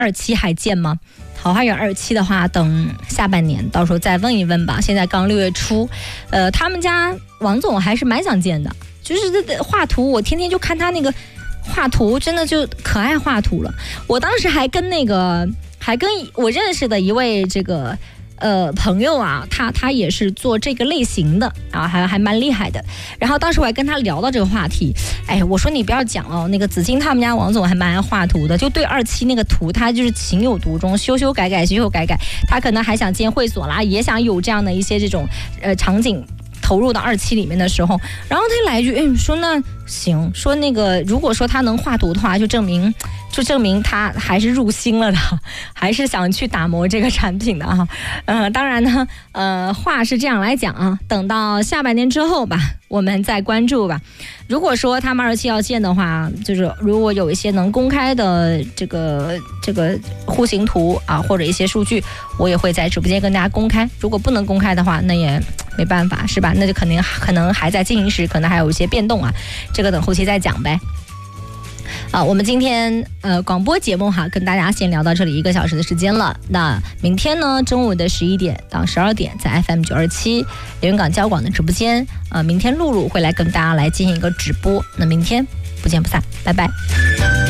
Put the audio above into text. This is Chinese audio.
27还见吗？桃花源27的话，等下半年到时候再问一问吧。现在刚6月初，他们家王总还是蛮想见的，就是这画图，我天天就看他那个画图，真的就可爱画图了。我当时还跟我认识的一位这个朋友啊，他也是做这个类型的啊，还蛮厉害的。然后当时我还跟他聊到这个话题，哎，我说你不要讲哦，那个子清他们家王总还蛮爱画图的，就对27那个图他就是情有独钟，修修改改，他可能还想建会所啦，也想有这样的一些这种场景投入到27里面的时候，然后他来一句，说那行，说那个如果说他能画图的话，就证明他还是入心了的，还是想去打磨这个产品的哈。当然呢，话是这样来讲啊，等到下半年之后吧，我们再关注吧。如果说他们27要建的话，就是如果有一些能公开的这个户型图啊，或者一些数据，我也会在直播间跟大家公开。如果不能公开的话，那也没办法，是吧？那就可能还在进行时，可能还有一些变动啊，这个等后期再讲呗。我们今天广播节目哈，跟大家先聊到这里1个小时的时间了。那明天呢，中午的11点到12点，在 FM 927连云港交广的直播间，明天露露会来跟大家来进行一个直播。那明天不见不散，拜拜。